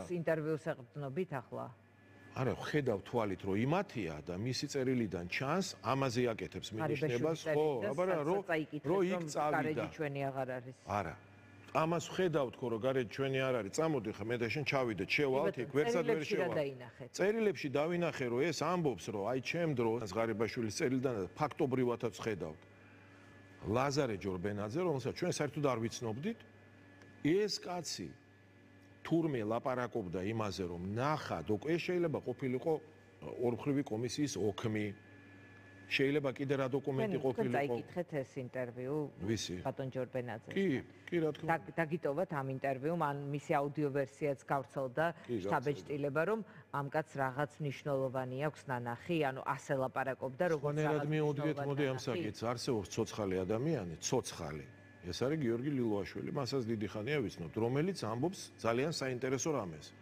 ინტერვიუს ეყრდნობით ახლა? არა, ხედავ თვალით, რომ იმათია და მისი წერილიდან ჩანს, ამაზე აკეთებს მინიშნებას, ხო, აბარა რომ იქ წავიდა. გარეჯი ჩვენი აღარ არის. არა. ამას ხედავთ, ხო, რომ გარეჯი ჩვენი არ არის. წამოდი ხა მე და შენ ჩავიდეთ, შევალთ იქ, ვერცად ვერ შევალთ. წერილებში დავინახე, რომ ეს ამბობს, რომ აი ჩემ დროს ღარიბაშვილის წერილიდან ფაქტობრივათაც ხედავთ. ლაზარე ჯორბენაძე, რომელსაც ჩვენ საერთოდ არ ვიცნობდით, ეს კაცი თურმე ლაპარაკობდა იმაზე, რომ ნახა, ეს შეიძლება ყოფილიყო ორმხრივი კომისიის ოქმი. შეიძლება კიდე რა დოკუმენტი ყოფილიყო. დაიკითხეთ ეს ინტერვიუ ბატონ ჯორბენაძეს. კი, რა თქმა უნდა. დაგიტოვოთ ამ ინტერვიუმ, ან მისი აუდიო ვერსიაც გავრცელდა შტაბ-ეჭდილება, რომ ამ კაცს რაღაც მნიშვნელოვანი აქვს ნანახი, ანუ ასე ლაპარაკობდა, როგორც რაღაცა მიუდგეთ, მოდი ამ საკითხს, არსებობს ცოცხალი ადამიანი, ცოცხალი. ეს არის გიორგი ლილოაშვილი, მასაც დიდი ხანია ვიცნობთ, რომელიც ამბობს ძალიან საინტერესო რამეს.